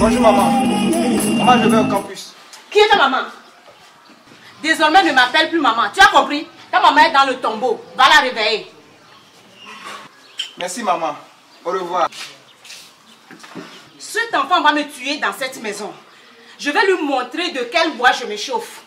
Bonjour maman. Maman, je vais au campus. Qui est ta maman? Désormais, ne m'appelle plus maman. Tu as compris? Ta maman est dans le tombeau. Va la réveiller. Merci maman. Au revoir. Cet enfant va me tuer dans cette maison. Je vais lui montrer de quel bois je me chauffe.